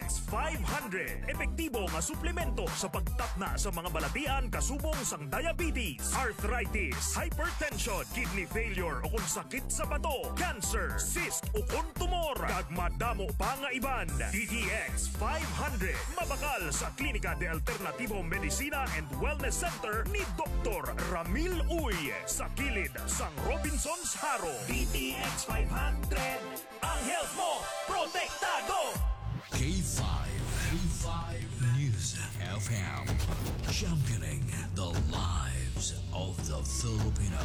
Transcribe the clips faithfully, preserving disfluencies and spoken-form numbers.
X five hundred. Epektibo nga suplemento sa pagtapna sa mga balatian kasubong sang diabetes, arthritis, hypertension, kidney failure o kung sakit sa bato, cancer, cyst o kung tumor, kag madamo pa nga iban. D T X five hundred. Mabakal sa Klinika de Alternativo Medicina and Wellness Center ni Doktor Ramil Uy sa kilid sang Robinson's Haro. D T X five hundred. Ang health mo, protektado! K five. K five News F M. Championing the lives of the Filipino.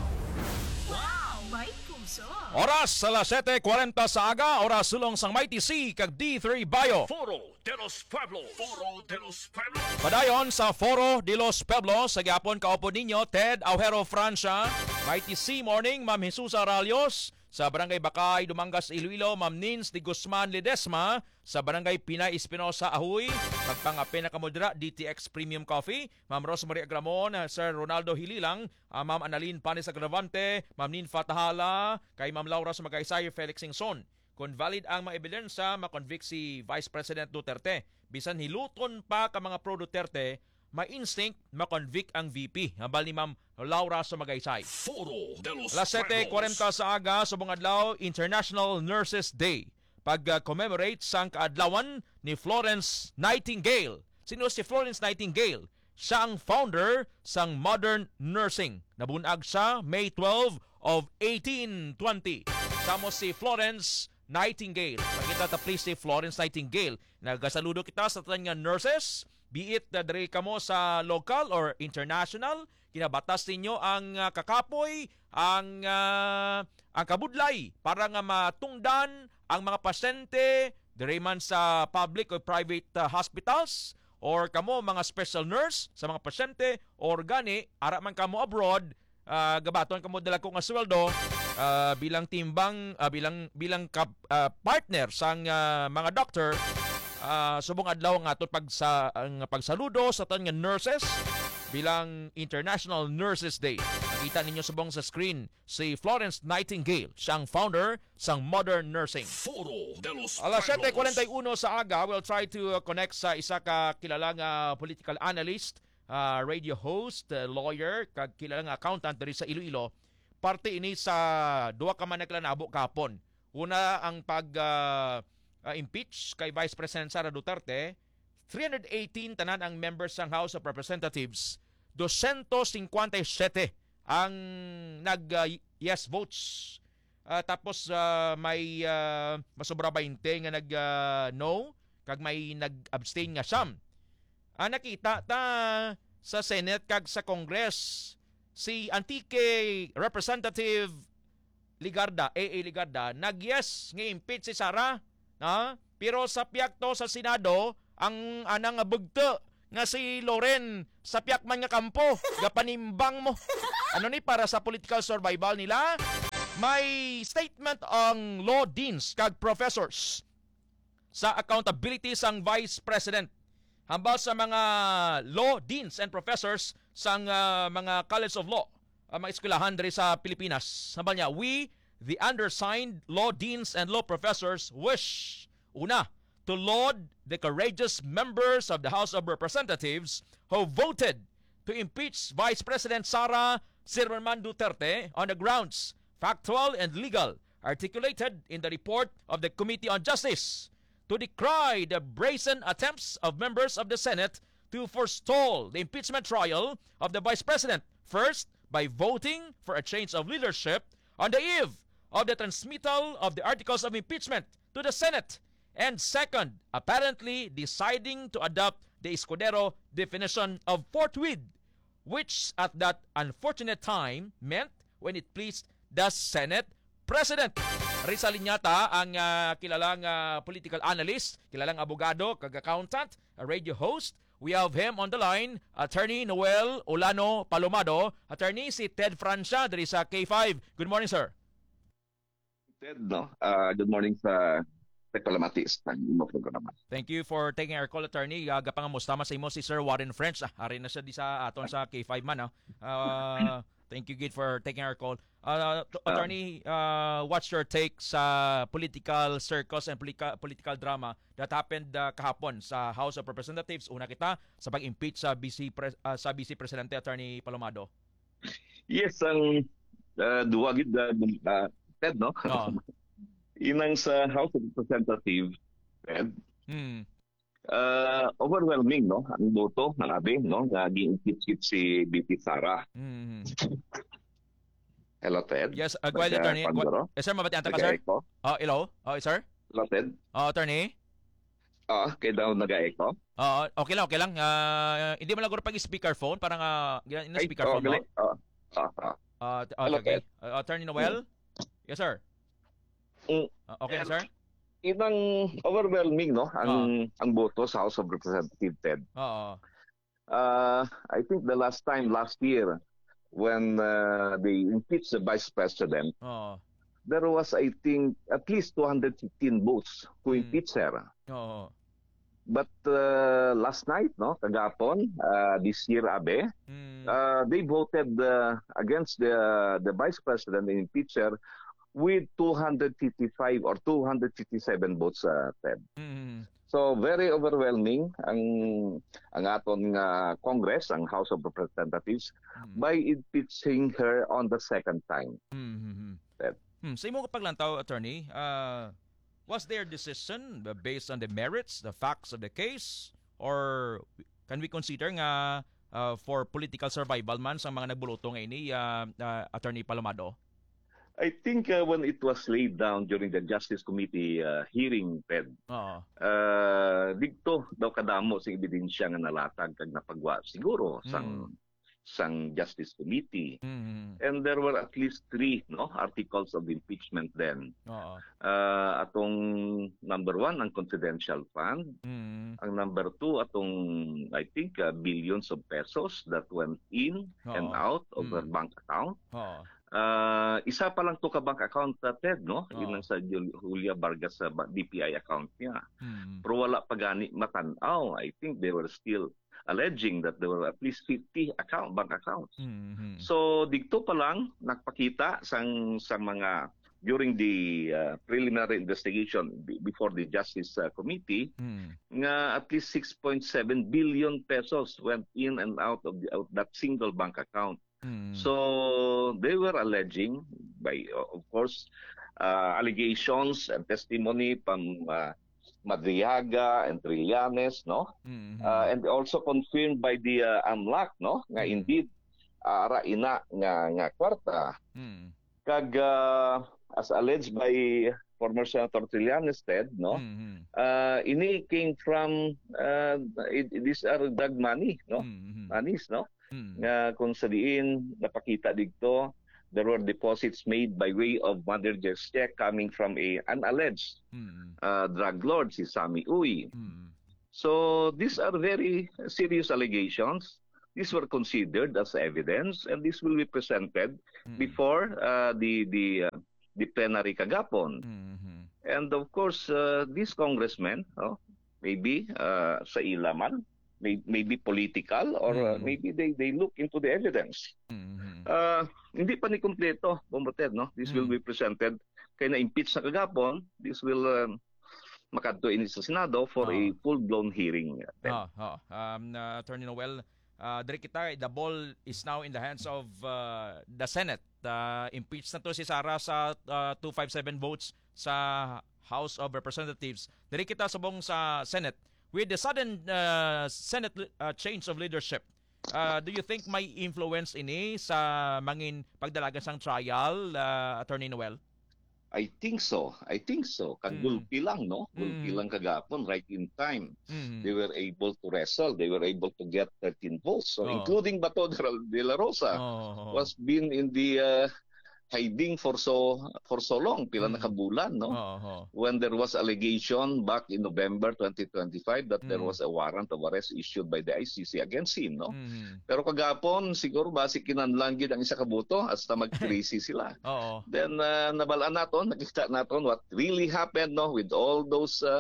Wow! May puso! Oras sa alas siyete kwarenta sa aga, oras sulong sang Mighty C kag D three Bio. Foro de los Pueblos. Foro de los Pueblos. Padayon sa Foro de los Pueblos, sa gyapon kaupo ninyo Ted Aujero Francia, Mighty C morning, Ma'am Jesus Aralios, sa Barangay Bakay, Dumangas, Iloilo, Ma'am Nins de Guzman Ledesma, sa Barangay Pinay Espinosa, Ahoy, magpangapi na kamudra, D T X Premium Coffee, Ma'am Rosemary Agramon, Sir Ronaldo Hililang, uh, Ma'am Annalyn Panis Agravante, Ma'am Ninfa Tahala, kay Ma'am Laura Sumagaysay, Felix Singson. Kung valid ang mga ebidensya, makonvict si Vice President Duterte. Bisan hiluton pa ka mga pro-Duterte, may instinct makonvict ang V P. Habal ni Ma'am Laura Sumagaysay. Foro de los alas siyete kwarenta sa aga, subong adlaw, International Nurses Day. Pag-commemorate sang kaadlawan ni Florence Nightingale. Sino si Florence Nightingale? Siya ang founder sang modern nursing. Nabunag siya May twelfth of eighteen twenty. Samo si Florence Nightingale. Pagkita ta please si Florence Nightingale. Nagasaludo kita sa tanan nga nurses, be it na diri kamo sa local or international, kinabatas ninyo ang uh, kakapoy, ang uh, ang kabudlay para nga matungdan ang mga pasyente diri man sa public or private uh, hospitals, or kamo mga special nurse sa mga pasyente, or gani ara man kamo abroad, uh, gabaton kamo dala ko nga sweldo uh, bilang timbang uh, bilang bilang kap, uh, partner sang uh, mga doctor. Uh, subong adlaw nga aton pag sa ang pagsaludo sa tan nga nurses bilang International Nurses Day. Nakita ninyo subong sa screen si Florence Nightingale, siyang founder sang modern nursing. Foro de los alas siyete kwarenta y uno sa aga, we'll try to uh, connect sa isa ka kilalang uh, political analyst, uh, radio host, uh, lawyer, kag kilalang accountant diri sa Iloilo. Parte ini sa duha ka man naglanabo kapon. Una ang pag uh, Uh, impeach kay Vice President Sara Duterte. three hundred eighteen tanan ang members ng House of Representatives, two hundred fifty-seven ang nag uh, yes votes, uh, tapos uh, may uh, masobra twenty nga nag uh, no, kag may nag-abstain nga siyam. Uh, nakita ta sa Senate kag sa Congress si Antique Representative Ligarda, A A Ligarda, nag-yes nga impeach si Sara. Ha? Pero sa piyakto sa Senado, ang anang bugto nga si Loren sa piyak man nga kampo, gapanimbang mo. Ano ni para sa political survival nila? May statement ang law deans kag professors sa accountability sang Vice President. Hambal sa mga law deans and professors sang uh, mga College of Law, uh, mga eskwelahan diri sa Pilipinas. Hambal niya, we the undersigned law deans and law professors wish, una, to laud the courageous members of the House of Representatives who voted to impeach Vice President Sara Zimmerman Duterte on the grounds, factual and legal, articulated in the report of the Committee on Justice, to decry the brazen attempts of members of the Senate to forestall the impeachment trial of the Vice President, first, by voting for a change of leadership on the eve of the transmittal of the articles of impeachment to the Senate, and second, apparently deciding to adopt the Escudero definition of forthwith, which at that unfortunate time meant when it pleased the Senate President. Risa Liñata ang uh, kilalang uh, political analyst, kilalang abogado, kag-accountant, a radio host. We have him on the line, Attorney Noel Olano Palomado. Attorney, si Ted Francia dari sa K five. Good morning, sir. Ted, no? Uh, good morning sa Tekpalamatis. Thank you for taking our call, attorney. Uh, Gapang mustama sa imo si Sir Warren French. Ah, hari na siya di sa aton sa K five man. Ah. Uh, Thank you, Gid, for taking our call. Uh, t- attorney, uh, what's your take sa political circus and politica- political drama that happened uh, kahapon sa House of Representatives? Una kita sa pag-impeach sa Vice Pres- uh, sa Vice Presidente Attorney Palomado. Yes, ang uh, duwagid uh, uh, Ted, no? Oo. Inang sa House of Representatives, Ted, Hmm. uh, overwhelming, no? Ang boto ng abi, no? Nag-impeach si B P Sara. Hmm. Hello, Ted. Yes, uh, go ahead, Taga Attorney. Pandoro. Yes, sir, mabati anta ka, sir. Nag-echo. Oh, hello. Oh, sir. Hello, Ted. Oh, Attorney. Ah, kaya daw nag-echo. Oh, okay lang, okay lang. Uh, hindi mo lang guro pag speakerphone, parang uh, in Ay, speakerphone oh, mo. galing. Ah, ah, ah. Uh, t- Hello, okay, okay. Uh, Attorney Noel? Yes, sir. Mm. Uh, okay na, sir? Inang overwhelming, no? Ang ang boto sa House of Representatives, Ted. Oo. Uh, I think the last time last year when uh, they impeached the Vice President, Oo. there was, I think, at least two hundred fifteen votes to Hmm. impeach her. Oo. But uh, last night, no, kagapon, uh, this year, Abe, Mm. uh, they voted uh, against the the Vice President and impeach her with two hundred fifty-five or two hundred fifty-seven votes, uh, Ted. Mm. So very overwhelming ang ang aton nga Congress, ang House of Representatives, Mm. by impeaching her on the second time. Mm. Ted. Hmm, sa imo kapaglantaw, attorney, uh, was their decision based on the merits, the facts of the case, or can we consider nga uh, for political survival man sa mga nagbuloto nga ini, uh, uh, Attorney Palomado? I think uh, when it was laid down during the Justice Committee uh, hearing, Ted, Oo. uh, dito daw kadamo sa ebidensya nga nalatag kag napagwa siguro sang sang Justice Committee. Mm. And there were at least three no articles of impeachment then. Oo. Uh, atong number one, ang confidential fund. Mm. Ang number two, atong I think uh, billions of pesos that went in and Oo. out of her Mm. bank account. Oo. Uh, isa pa lang to ka bank account na Ted, no? Oo. Yun ang sa Jul- Julia Vargas sa ba- D P I account niya. Mm. Pero wala pa gani matanaw. I think they were still alleging that there were at least fifty account bank accounts. Mm. So dito pa lang nagpakita sang sa mga during the uh, preliminary investigation b- before the Justice uh, Committee Mm. nga at least six point seven billion pesos went in and out of, the, out that single bank account. Mm. So they were alleging by uh, of course uh, allegations and testimony from uh, Madriaga and Trillanes, no? Mm. Uh, and also confirmed by the uh, AMLAC, no? Nga Mm. indeed ara ina nga nga kwarta Mm. kag uh, as alleged by former Senator Trillanes, Ted, no? Mm. Uh, ini came from uh, it, these are drug money, no? Mm. Monies, no? Mm. Nga kung sa diin napakita dito there were deposits made by way of manager's check coming from a an alleged Mm. uh, drug lord si Sammy Uy. Mm. So these are very serious allegations. These were considered as evidence and this will be presented Mm. before uh, the the uh, the plenary kagapon. Mm. And of course uh, these congressmen, oh, maybe uh, sa ilaman, may, maybe political or uh, Mm. maybe they they look into the evidence. Mm. Uh, hindi pa ni kumpleto, Bomboted, no? This will Mm. be presented kay na impeach na kagapon. This will um, makadto ini sa Senado for a Ah. full-blown hearing. Ah, ah. Um, uh, Attorney Noel, uh, diri kita, the ball is now in the hands of uh, the Senate. Uh, impeach na to si Sara sa uh, two hundred fifty-seven votes sa House of Representatives. Diri kita subong sa Senate. With the sudden uh, Senate uh, change of leadership, uh, do you think may influence ini sa mangin pagdalagan sang trial, uh, Attorney Noel? I think so. I think so. Kag Mm. gulpi lang, no? Gulpi Mm. lang kagapon, right in time. Mm. They were able to wrestle. They were able to get thirteen votes. So Oh. including Bato de la Rosa Oh. was been in the uh, hiding for so for so long, pila Mm. na kabulan, no? Oh, oh. When there was allegation back in November twenty twenty-five that there Mm. was a warrant of arrest issued by the I C C against him, no? Mm. Pero kagapon siguro basi kinahanglan gid ang isa ka boto hasta mag-crazy sila. Oo. Then uh, nabalaan naton, nakita naton what really happened, no, with all those uh,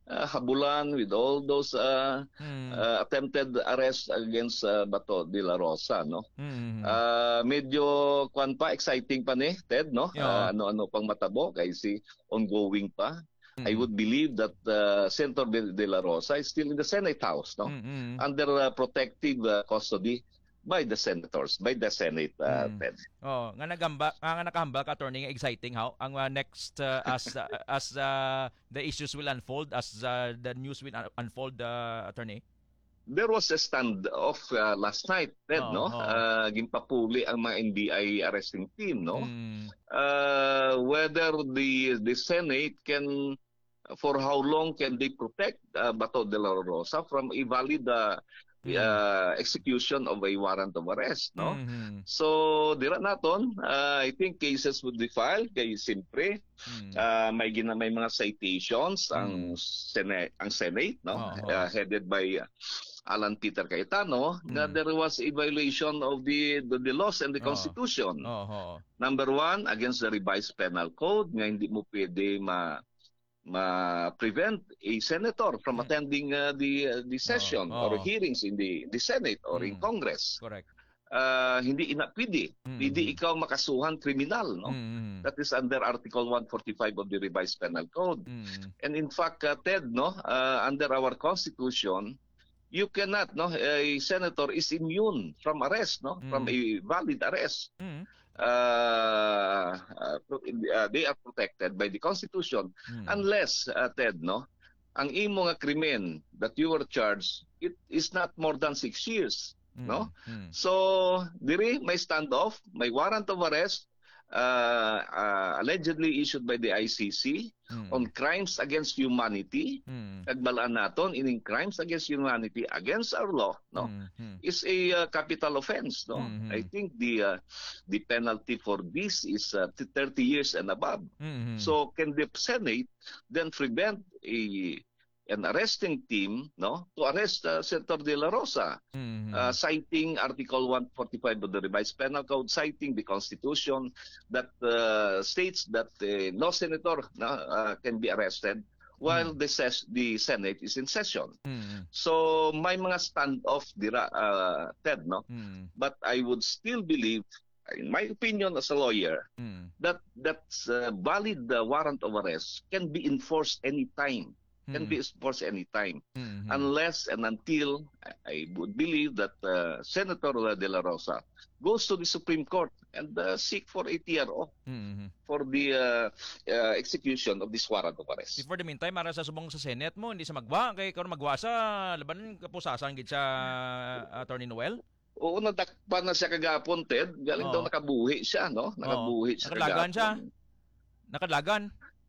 uh, habulan with all those uh, Mm. uh, attempted arrests against uh, Bato de la Rosa, no? Mm. Uh, medyo kwan pa, exciting pa ni Ted, no? Yeah. Uh, ano-ano pang matabo kay si ongoing pa. I would believe that uh, Senator de, de la Rosa is still in the Senate House, no? Mm. Under uh, protective uh, custody by the senators, by the Senate, uh, Mm. Ted. Oh, nga nagamba, nga nakahambal ka attorney, nga exciting how ang uh, next uh, as uh, as uh, the issues will unfold, as uh, the news will un- unfold, uh, attorney. There was a standoff uh, last night, Ted, Oo, no? oo. Uh, gimpapuli ang mga N B I arresting team, no? Mm. Uh, whether the the Senate can, for how long can they protect uh, Bato de la Rosa from a valid uh, Mm. uh, execution of a warrant of arrest, no? Mhm. So, dira naton, uh, I think cases would be filed kay simpre Mm. uh, may gina may mga citations Mm. ang Senate, ang Senate, no? Oo. Uh, headed by uh, Alan Peter Cayetano, na Mm. there was a violation of the the, the laws and the Oo. Constitution. Oh, oh. Number one, against the revised penal code, nga hindi mo pwede ma ma-prevent a senator from Mm. attending uh, the uh, the session Oo. or hearings in the the Senate or in Mm. Congress. Correct. Uh, hindi ina pwede. Mm. Pwede ikaw makasuhan kriminal, no? Mm. That is under Article one forty-five of the revised penal code. Mm. And in fact, uh, Ted, no, uh, under our Constitution, you cannot, no, a senator is immune from arrest, no, from Mm. a valid arrest. Mm. Uh, uh, uh, they are protected by the Constitution Mm. unless, uh, Ted, no, ang imo nga krimen that you were charged, it is not more than six years, no? Mm. So, diri may standoff, may warrant of arrest, uh, uh, allegedly issued by the I C C Mm. on crimes against humanity. Mm. Nagbalaan naton ining crimes against humanity against our law, no, Mm. is a uh, capital offense, no. Mhm. I think the uh, the penalty for this is uh, thirty years and above. Mm. So can the Senate then prevent a an arresting team, no, to arrest uh, Senator De La Rosa, Mm. uh, citing Article one forty-five of the Revised Penal Code, citing the Constitution that uh, states that uh, no senator no, uh, can be arrested while the ses- the Senate is in session. Mm. So may mga standoff dira, uh, Ted, no? Mm. But I would still believe, in my opinion as a lawyer, Mm. that that uh, valid uh, warrant of arrest can be enforced anytime. Can be enforced anytime. Mm. Unless and until I, I would believe that uh, Senator De La Rosa goes to the Supreme Court and uh, seek for a T R O Mm. for the uh, uh, execution of this warrant of arrest. For the meantime, para sa subong sa Senate mo, hindi sa magwa. Kay karon magwa sa labanan kapusasan gid sa Attorney Noel. Oo, nadakpan na siya kagapon, Ted. Galing Oo. daw nakabuhi siya, no? Nakabuhi siya Nakadlagan siya. kagapon. Nakadlagan.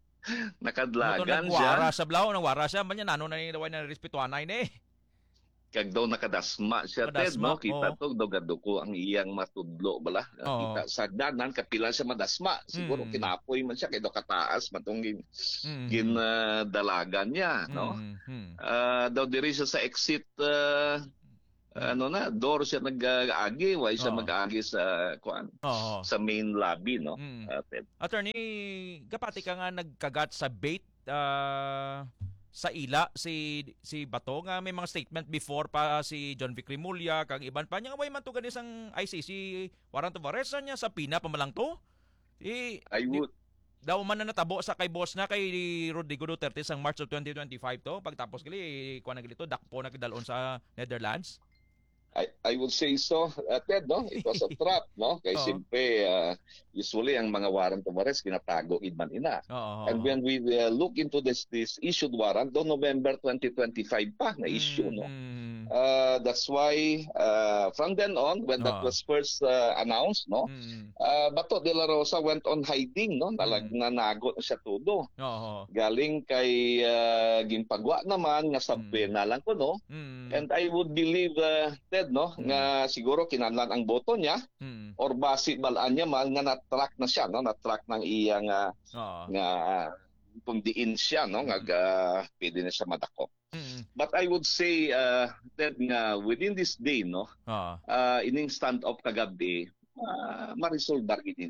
Nakadlagan Moto nagwara siya. sa blaw, nagwara siya man niya nano na ni daway na respetuanay ni. Kag daw nakadasma siya, Ted, Nakadasma, no? Kita oo. to, daw gaduko ang iyang matudlo, bala. Oo. Kita sa danan, kapila siya madasma. Siguro Mm. kinapoy man siya, kay daw kataas, matong gin, Mm. ginadalagan niya, no? Mm. Mm. Ah, daw diri siya sa exit, uh, ano na, door siya nag-agi, why siya Oo. mag-agi sa, kuan, Oo. sa main lobby, no? Mm. Ah, Ted. Attorney, gapati ka nga nagkagat sa bait ah, sa ila si si Bato nga may mga statement before pa si John Vic Rimulya kag iban pa niya way man to isang I C C warrant of arrest niya sa pina pa man lang to. Eh, I would, daw man na natabo sa kay boss na kay Rodrigo Duterte sang March of twenty twenty-five to pagtapos gali kuan na gali to dakpo na kidalon sa Netherlands. I, I would say so, uh, Ted, no? It was a trap, no? Kaya Oo. siyempre, uh, usually ang mga warrant of arrest, kinatago idman ina. Oo. And when we uh, look into this this issued warrant, do November twenty twenty-five pa na issue, no? Mm. Uh, that's why uh, from then on, when that Oo. was first uh, announced, no? Mm. Uh, Bato de la Rosa went on hiding, no? Nalag Mm. nanago na siya todo. Oo. Galing kay uh, Gimpagwa naman nga sa Mm. pena lang ko, no? Mm. And I would believe, uh, Ted, no, Mm. nga siguro kinahanglan ang boto niya Mm. or basi balaan niya man nga na-track na siya, no, na-track ng iyang uh, Oo. nga uh, kung diin siya, no, nga Mm. uh, pwede na siya madako. Mm. But I would say, uh, Ted, nga within this day, no, Oo. uh, ining stand-up kagabi, uh, ma-resolve bargid ini.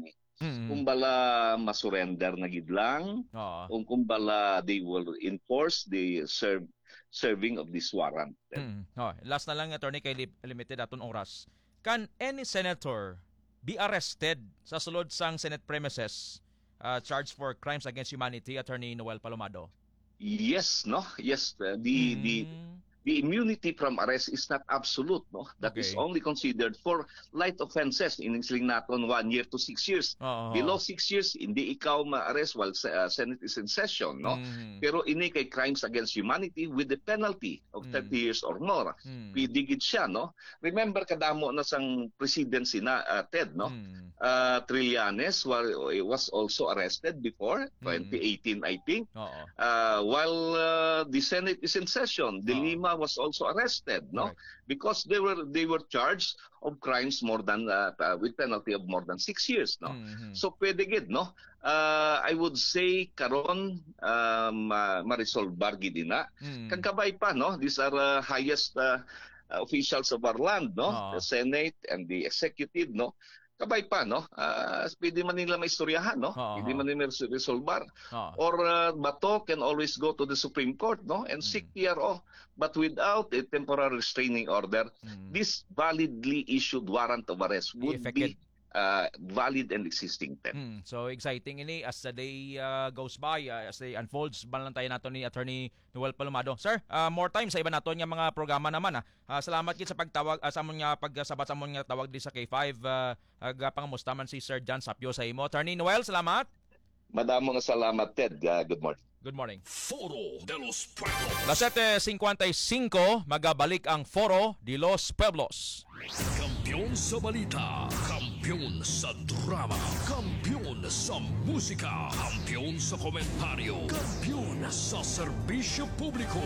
Mm. Kung bala masurrender na gid lang, Oo. kung kung bala they will enforce the serve, serving of this warrant. Mm. Oh, last na lang, attorney, kay li- limited aton oras. Can any senator be arrested sa sulod sang Senate premises uh, charged for crimes against humanity, Attorney Noel Palomado? Yes, no? Yes, uh, the the Mm. the immunity from arrest is not absolute, no? That is Okay. only considered for light offenses. Inisling naton one year to six years. Oo. Below six years, hindi ikaw ma-arrest while uh, Senate is in session, no? Mm. Pero ini kay crimes against humanity with the penalty of Mm. thirty years or more. Mm. Pidigid siya, no? Remember kadamo na sang presidency na uh, Ted, no? Mm. Uh, Trillanes wa- was also arrested before Mm. twenty eighteen, I think. Oo. Uh, while uh, the Senate is in session, De Oh. Lima was also arrested, no? Correct. Because they were they were charged of crimes more than uh, uh, with penalty of more than six years, no? Mhm. So pwede gid, no? Uh, I would say karon um, uh, ma-resolve bargid ina. Mm. Kag kabay pa, no? These are uh, highest uh, officials of our land, no? Oo. The Senate and the executive, no? Kabay pa, no? Uh, pwede man nila maistoryahan, no? Oo. Pwede man nila res- resolbar. Oo. Or uh, Bato can always go to the Supreme Court, no, and seek P R O, but without a temporary restraining order, Mm. this validly issued warrant of arrest would Effective. be uh, valid and existing. Then. Mm. So exciting ini as the day uh, goes by, uh, as they unfolds, balantayan nato ni Attorney Noel Palomado. Sir, uh, more time sa iba nato nga mga programa naman. Ah. Uh, salamat gid sa pagtawag, uh, sa amon nga pagsabat sa amon nga tawag di sa K five. Uh, agapangamusta man si Sir John Sapio sa imo. Attorney Noel, salamat. Madamo nga salamat, Ted. Uh, good morning. Good morning. Foro de los Pueblos. Las seven fifty-five, magabalik ang Foro de los Pueblos. Kampiyon sa balita, kampiyon sa drama, kampiyon sa musika, kampiyon sa komentaryo, kampiyon sa serbisyo publiko.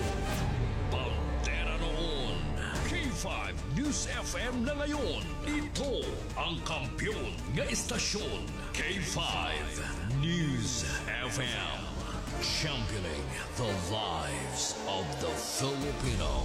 Bandera noon, K five News F M na ngayon. Ito ang kampiyon nga istasyon, K five News F M. Championing the lives of the Filipino.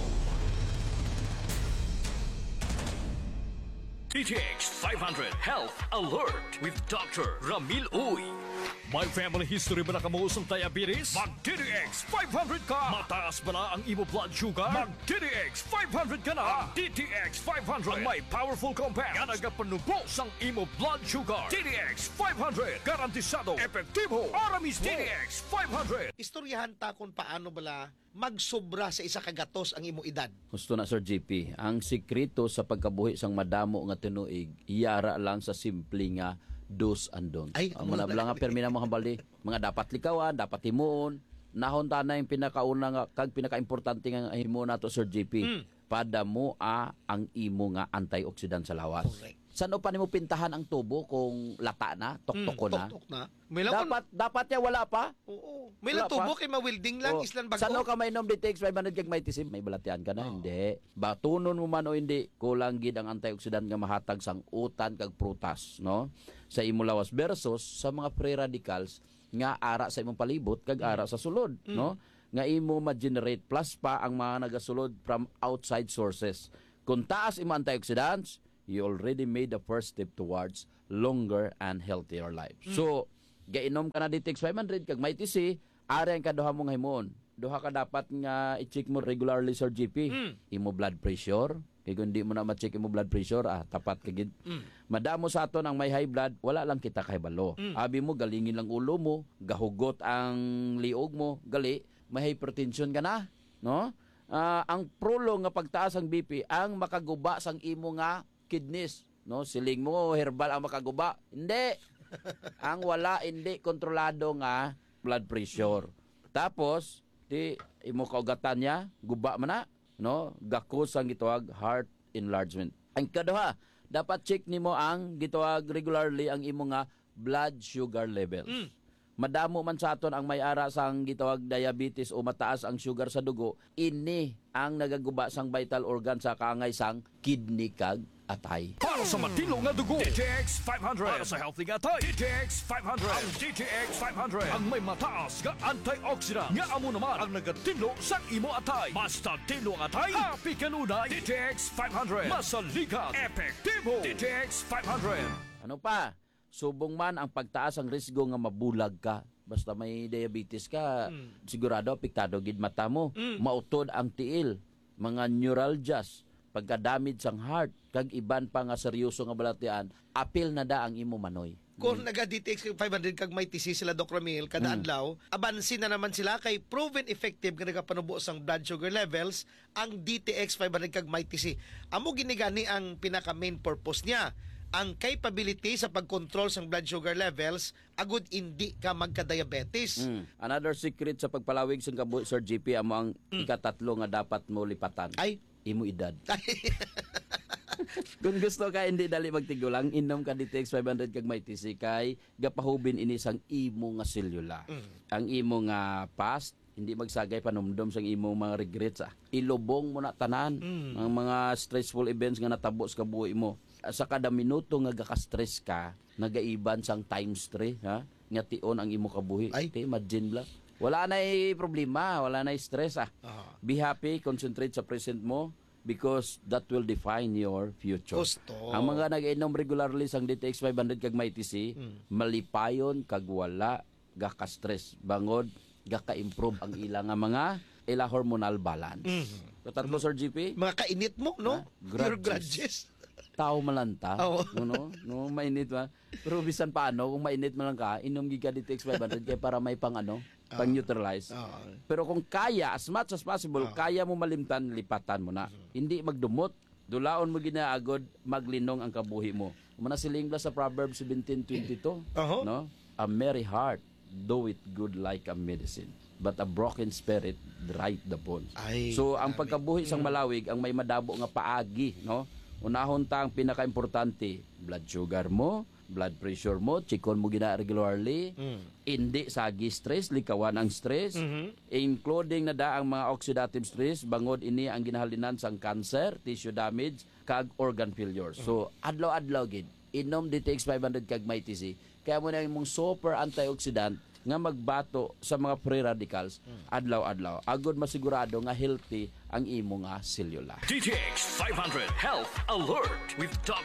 D T X five hundred Health Alert with Doctor Ramil Uy. May family history ba na kamuusong diabetes? Mag-D T X five hundred ka! Mataas ba na ang imo blood sugar? Mag-D T X five hundred ka na! D T X five hundred ang may powerful compound nga nagapanubos ang imo blood sugar. D T X five hundred garantisado, epektibo, aramis D T X five hundred. Istoryahan ta kung paano bala magsobra sa isa kagatos ang imo edad. Gusto na Sir J P, ang sikreto sa pagkabuhi sang madamo nga tinuig, iyara lang sa simple nga dos and don'ts. Ay, Ang mga lang nga permina mga bali, mga dapat likawan, dapat himuon, nahon ta na yung pinakauna nga kag pinakaimportante nga himo nato Sir J P. Mm. Padamo a ang imo nga antioxidant sa lawas. Correct. Saan pa nimo pintahan ang tubo kung lata na, toktok na? Tok-tok na. May lang Dapat dapat ya wala pa. Oo. May lang Wala tubo pa. kay mawilding lang Oh, islan bago. Sano ka mainom D T X five hundred kag may tisim, may balatian ka na? Oo. Hindi. Batunon mo man o hindi, kulang gid ang antioxidant nga mahatag sang utan kag prutas, no? Sa imo lawas versus sa mga free radicals nga ara sa imong palibot kag ara sa sulod, no? Nga imo ma-generate plus pa ang mga nagasulod from outside sources. Kung taas imo antioxidants, you already made the first step towards longer and healthier life. So, gainom ka na D T X five hundred kag may T C, ari ang kaduha mong himon. Duha ka dapat nga i-check mo regularly Sir G P. Imo blood pressure. Kaya kung di mo na ma-check imo blood pressure, ah, tapat ka gid. Madamo sa aton ang may high blood, wala lang kita kahibalo. Abi mo, galingin lang ulo mo, gahugot ang liog mo, gali, may hypertension ka na. No? Ah, ang prolong nga pagtaas ang B P, ang makaguba sang imo nga kidneys. No? Siling mo, herbal ang makaguba. Hindi. Ang wala, hindi kontrolado nga blood pressure. Tapos, di imo kaugatan niya, guba man na, no? Gakos ang gitawag heart enlargement. Ang kaduha, dapat check nimo ang gitawag regularly ang imo nga blood sugar levels. Madamo man sa aton ang may ara sang gitawag diabetes o mataas ang sugar sa dugo, ini ang nagaguba sang vital organ sa kaangay sang kidney kag atay. Para sa matino nga dugo, D T X five hundred. Para sa healthy nga tay, D T X five hundred. Ang D T X five hundred ang may mataas nga antioxidant nga amo naman ang nagatino sa imo atay. Basta tino ang atay, happy kanunay. D T X five hundred. Masaligan, epektibo. D T X five hundred. Ano pa? subong man ang pagtaas ang risgo nga mabulag ka. Basta may diabetes ka, Mm. sigurado apektado gid mata mo. Mautod ang tiil, mga neuralgias, pagka-damage sang heart, kag iban pa nga seryoso nga balatian, apil na da ang imo manoy. Kung naga-D T X five hundred kag may T C sila Doc Ramil kada adlaw, abansin na naman sila kay proven effective nga nagapanubo sang blood sugar levels ang D T X five hundred kag may T C. Amo ginigani ang pinaka main purpose niya. Ang capability sa pag-control sang blood sugar levels agud hindi ka magka-diabetes. Mm. Another secret sa pagpalawig sang kabuhi, Sir G P, amo ang ikatatlo nga dapat mo lipatan. Ay, Imo edad. Kung gusto ka hindi dali magtigulang, inom ka D T X five hundred kag may T C kay gapahubin ini sang imo nga selula. Ang imo nga past hindi magsagay panumdum sang imo mga regrets ah. Ilubong mo na tanan ang mga stressful events nga natabo sa kabuhi mo. Sa kada minuto nga gaka-stress ka, nagaiban sang times three, ha? Nga tion ang imo kabuhi. Ay. Te, imagine lang. Wala na problema, wala na stress ah. Ah. Be happy, concentrate sa present mo because that will define your future. Gusto. Ang mga nag-inom regularly sang D T X five hundred kag may T C, malipayon kag wala gaka-stress. Bangod gaka-improve ang ilang nga mga ila hormonal balance. So, tatlo, Sir G P, mga kainit mo, no? Ha? Your Grudges. grudges. tao malanta. Oo. no, no, mainit man. Pero bisan paano, kung mainit man lang ka, inom giga D T X five hundred kaya para may pang ano, pang neutralize. Oo. Pero kung kaya, as much as possible, Oo. kaya mo malimtan, lipatan mo na. Hindi magdumot. Dulaon mo ginaagod, maglinong ang kabuhi mo. Umana siling bla sa Proverbs seventeen twenty-two. Oho. No? A merry heart, do it good like a medicine. But a broken spirit, dry the bones. Ay, So, ang grabe. pagkabuhi sang malawig, ang may madabo nga paagi, no? Unahon ta ang pinaka-importante, blood sugar mo, blood pressure mo, chikon mo gina regularly, hindi sagi stress, likawan ang stress, including na da ang mga oxidative stress, bangod ini ang ginahalinan sang cancer, tissue damage, kag organ failure. So, adlaw-adlaw gid, inom D T X five hundred kag may T C, kaya mo na imong super antioxidant nga magbato sa mga free radicals adlaw-adlaw. Agod masigurado nga healthy ang imo nga selula. D T X five hundred Health Alert with Doc